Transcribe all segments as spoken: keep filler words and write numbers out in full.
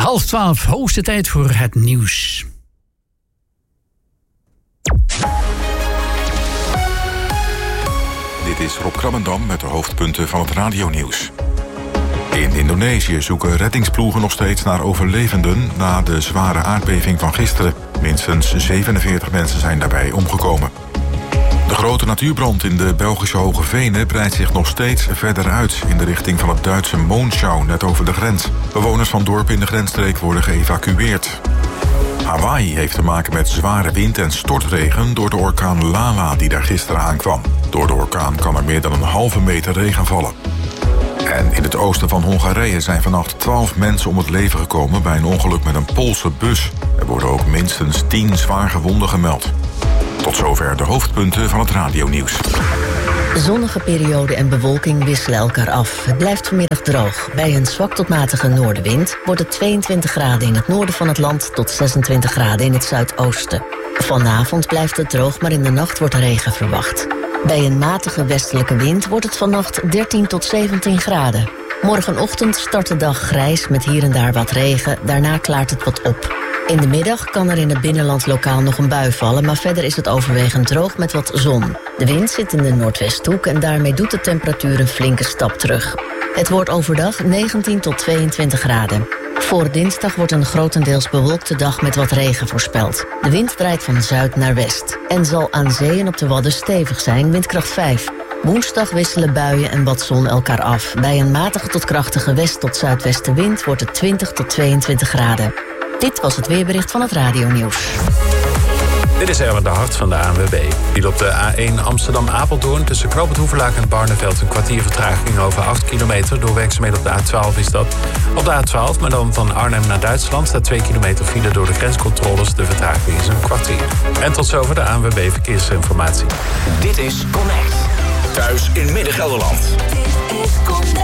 Half twaalf, hoogste tijd voor het nieuws. Dit is Rob Krabbendam met de hoofdpunten van het radionieuws. In Indonesië zoeken reddingsploegen nog steeds naar overlevenden na de zware aardbeving van gisteren. Minstens zevenenveertig mensen zijn daarbij omgekomen. De grote natuurbrand in de Belgische Hoge Venen breidt zich nog steeds verder uit in de richting van het Duitse Monschau, net over de grens. Bewoners van dorpen in de grensstreek worden geëvacueerd. Hawaii heeft te maken met zware wind en stortregen door de orkaan Lala die daar gisteren aankwam. Door de orkaan kan er meer dan een halve meter regen vallen. En in het oosten van Hongarije zijn vannacht twaalf mensen om het leven gekomen bij een ongeluk met een Poolse bus. Er worden ook minstens tien zwaar gewonden gemeld. Tot zover de hoofdpunten van het radionieuws. Zonnige periode en bewolking wisselen elkaar af. Het blijft vanmiddag droog. Bij een zwak tot matige noordenwind wordt het tweeëntwintig graden in het noorden van het land tot zesentwintig graden in het zuidoosten. Vanavond blijft het droog, maar in de nacht wordt regen verwacht. Bij een matige westelijke wind wordt het vannacht dertien tot zeventien graden. Morgenochtend start de dag grijs met hier en daar wat regen. Daarna klaart het wat op. In de middag kan er in het binnenland lokaal nog een bui vallen, maar verder is het overwegend droog met wat zon. De wind zit in de noordwesthoek en daarmee doet de temperatuur een flinke stap terug. Het wordt overdag negentien tot tweeëntwintig graden. Voor dinsdag wordt een grotendeels bewolkte dag met wat regen voorspeld. De wind draait van zuid naar west en zal aan zee en op de Wadden stevig zijn, windkracht vijf. Woensdag wisselen buien en wat zon elkaar af. Bij een matige tot krachtige west- tot zuidwestenwind wordt het twintig tot tweeëntwintig graden. Dit was het weerbericht van het radionieuws. Dit is Erwin de Hart van de A N W B. Die op de A één Amsterdam-Apeldoorn tussen Knoop het Hoevelaak en Barneveld een kwartier vertraging over acht kilometer. Door werkzaamheden op de A twaalf is dat. Op de A twaalf, maar dan van Arnhem naar Duitsland, staat twee kilometer file door de grenscontroles. De vertraging is een kwartier. En tot zover de A N W B Verkeersinformatie. Dit is Connect. Thuis in Midden-Gelderland. Dit is Connect.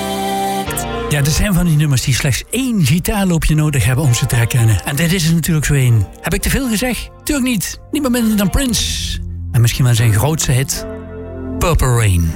Ja, er zijn van die nummers die slechts één gitaarloopje nodig hebben om ze te herkennen. En dit is er natuurlijk zo één. Heb ik te veel gezegd? Tuurlijk niet. Niemand minder dan Prince. En misschien wel zijn grootste hit, Purple Rain.